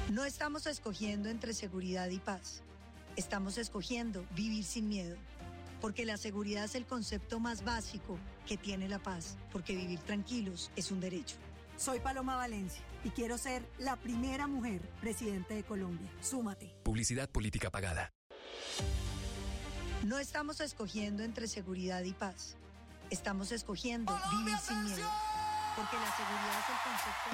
No estamos escogiendo entre seguridad y paz. Estamos escogiendo vivir sin miedo. Porque la seguridad es el concepto más básico que tiene la paz. Porque vivir tranquilos es un derecho. Soy Paloma Valencia y quiero ser la primera mujer presidente de Colombia. Súmate. Publicidad política pagada. No estamos escogiendo entre seguridad y paz. Estamos escogiendo vivir sin miedo. Porque la seguridad es el concepto